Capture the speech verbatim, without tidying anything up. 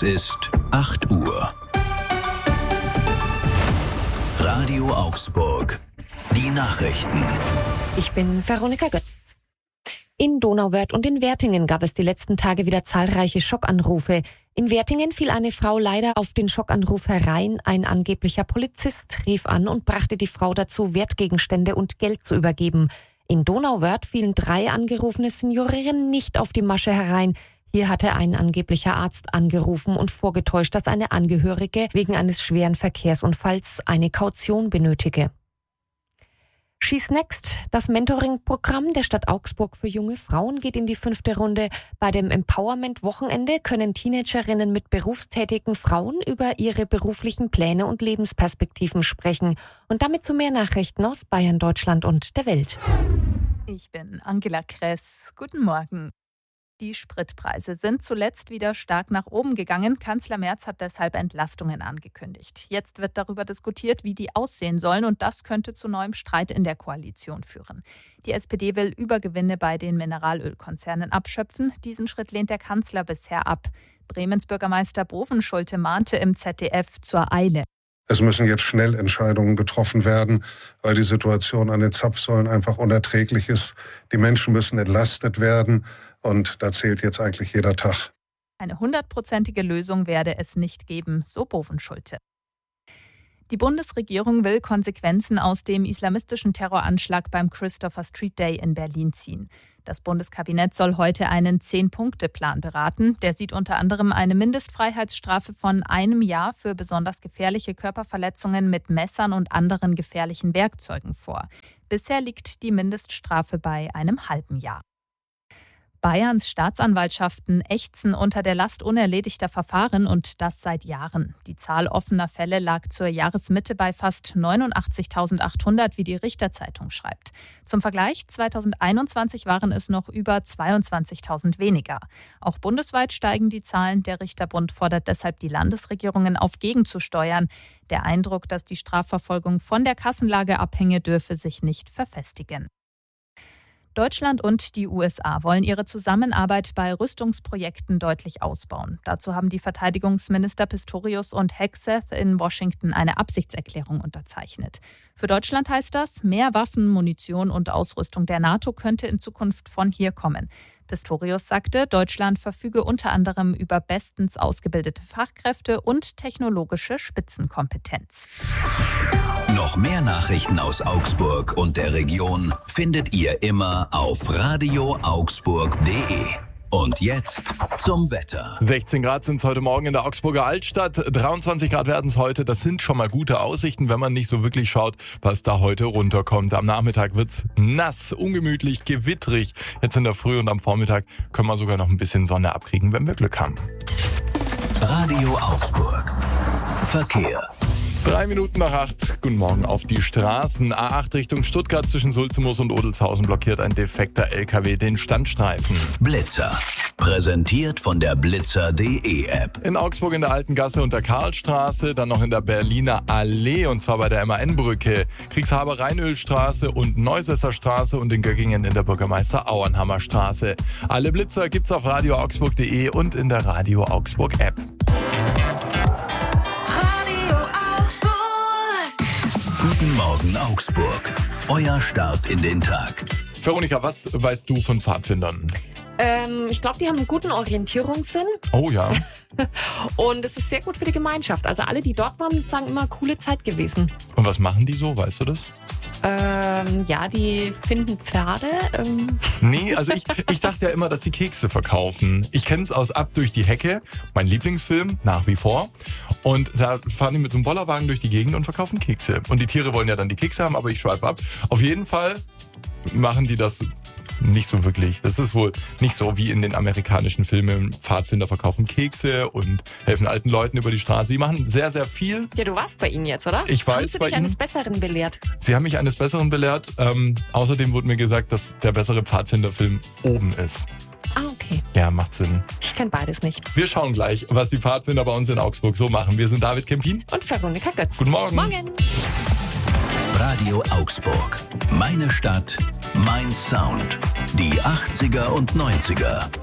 Es ist acht Uhr. Radio Augsburg. Die Nachrichten. Ich bin Veronika Götz. In Donauwörth und in Wertingen gab es die letzten Tage wieder zahlreiche Schockanrufe. In Wertingen fiel eine Frau leider auf den Schockanruf herein. Ein angeblicher Polizist rief an und brachte die Frau dazu, Wertgegenstände und Geld zu übergeben. In Donauwörth fielen drei angerufene Seniorinnen nicht auf die Masche herein. Hier hatte ein angeblicher Arzt angerufen und vorgetäuscht, dass eine Angehörige wegen eines schweren Verkehrsunfalls eine Kaution benötige. She's Next, das Mentoring-Programm der Stadt Augsburg für junge Frauen, geht in die fünfte Runde. Bei dem Empowerment-Wochenende können Teenagerinnen mit berufstätigen Frauen über ihre beruflichen Pläne und Lebensperspektiven sprechen. Und damit zu mehr Nachrichten aus Bayern, Deutschland und der Welt. Ich bin Angela Kress. Guten Morgen. Die Spritpreise sind zuletzt wieder stark nach oben gegangen. Kanzler Merz hat deshalb Entlastungen angekündigt. Jetzt wird darüber diskutiert, wie die aussehen sollen, und das könnte zu neuem Streit in der Koalition führen. Die S P D will Übergewinne bei den Mineralölkonzernen abschöpfen. Diesen Schritt lehnt der Kanzler bisher ab. Bremens Bürgermeister Bovenschulte mahnte im Z D F zur Eile. Es müssen jetzt schnell Entscheidungen getroffen werden, weil die Situation an den Zapfsäulen einfach unerträglich ist. Die Menschen müssen entlastet werden und da zählt jetzt eigentlich jeder Tag. Eine hundertprozentige Lösung werde es nicht geben, so Bovenschulte. Die Bundesregierung will Konsequenzen aus dem islamistischen Terroranschlag beim Christopher Street Day in Berlin ziehen. Das Bundeskabinett soll heute einen Zehn-Punkte-Plan beraten. Der sieht unter anderem eine Mindestfreiheitsstrafe von einem Jahr für besonders gefährliche Körperverletzungen mit Messern und anderen gefährlichen Werkzeugen vor. Bisher liegt die Mindeststrafe bei einem halben Jahr. Bayerns Staatsanwaltschaften ächzen unter der Last unerledigter Verfahren, und das seit Jahren. Die Zahl offener Fälle lag zur Jahresmitte bei fast neunundachtzigtausendachthundert, wie die Richter-Zeitung schreibt. Zum Vergleich, zweitausendeinundzwanzig waren es noch über zweiundzwanzigtausend weniger. Auch bundesweit steigen die Zahlen. Der Richterbund fordert deshalb die Landesregierungen auf, gegenzusteuern. Der Eindruck, dass die Strafverfolgung von der Kassenlage abhänge, dürfe sich nicht verfestigen. Deutschland und die U S A wollen ihre Zusammenarbeit bei Rüstungsprojekten deutlich ausbauen. Dazu haben die Verteidigungsminister Pistorius und Hegseth in Washington eine Absichtserklärung unterzeichnet. Für Deutschland heißt das, mehr Waffen, Munition und Ausrüstung der NATO könnte in Zukunft von hier kommen. Pistorius sagte, Deutschland verfüge unter anderem über bestens ausgebildete Fachkräfte und technologische Spitzenkompetenz. Noch mehr Nachrichten aus Augsburg und der Region findet ihr immer auf radio augsburg punkt de. Und jetzt zum Wetter. sechzehn Grad sind es heute Morgen in der Augsburger Altstadt. dreiundzwanzig Grad werden es heute. Das sind schon mal gute Aussichten, wenn man nicht so wirklich schaut, was da heute runterkommt. Am Nachmittag wird es nass, ungemütlich, gewittrig. Jetzt in der Früh und am Vormittag können wir sogar noch ein bisschen Sonne abkriegen, wenn wir Glück haben. Radio Augsburg. Verkehr. Drei Minuten nach acht. Guten Morgen auf die Straßen. A acht Richtung Stuttgart zwischen Sulzemoos und Odelshausen blockiert ein defekter L K W den Standstreifen. Blitzer. Präsentiert von der blitzer punkt de App. In Augsburg in der Alten Gasse und der Karlstraße, dann noch in der Berliner Allee, und zwar bei der M A N-Brücke, Kriegshaber-Rheinölstraße und Neusesser Straße und in Göggingen in der Bürgermeister-Auernhammer Straße. Alle Blitzer gibt's auf radio augsburg punkt de und in der Radio Augsburg App. Guten Morgen Augsburg. Euer Start in den Tag. Veronika, was weißt du von Pfadfindern? Ähm, ich glaube, die haben einen guten Orientierungssinn. Oh ja. Und es ist sehr gut für die Gemeinschaft. Also alle, die dort waren, sagen immer, coole Zeit gewesen. Und was machen die so, weißt du das? Ähm, ja, die finden Pferde. Ähm. Nee, also ich, ich dachte ja immer, dass die Kekse verkaufen. Ich kenne es aus Ab durch die Hecke, mein Lieblingsfilm, nach wie vor. Und da fahren die mit so einem Bollerwagen durch die Gegend und verkaufen Kekse. Und die Tiere wollen ja dann die Kekse haben, aber ich schweife ab. Auf jeden Fall machen die das nicht so wirklich. Das ist wohl nicht so wie in den amerikanischen Filmen. Pfadfinder verkaufen Kekse und helfen alten Leuten über die Straße. Sie machen sehr, sehr viel. Ja, du warst bei ihnen jetzt, oder? Ich war Haben jetzt Sie bei dich ihnen. eines Besseren belehrt? Sie haben mich eines Besseren belehrt. Ähm, außerdem wurde mir gesagt, dass der bessere Pfadfinderfilm oben ist. Ah, okay. Ja, macht Sinn. Ich kenne beides nicht. Wir schauen gleich, was die Pfadfinder bei uns in Augsburg so machen. Wir sind David Kempin und Veronika Götz. Guten Morgen. Morgen. Radio Augsburg. Meine Stadt, mein Sound. Die achtziger und neunziger.